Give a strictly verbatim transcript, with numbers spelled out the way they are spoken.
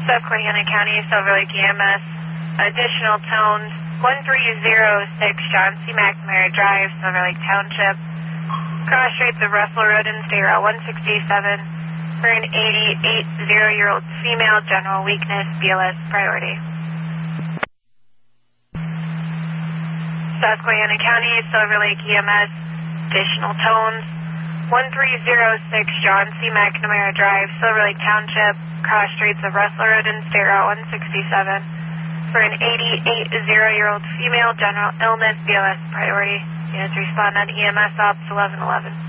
Susquehanna County, Silver Lake E M S. Additional tones, one three zero six John C. McNamara Drive, Silver Lake Township. Cross streets of Russell Road and State Route one sixty-seven for an eighty-eight year-old female, general weakness, B L S priority. Susquehanna County, Silver Lake E M S. Additional tones, one three zero six John C. McNamara Drive, Silver Lake Township. Cross streets of Russell Road and State Route one sixty-seven for an eighty-eight year-old female, general illness, B L S priority. Units respond on E M S Ops eleven eleven.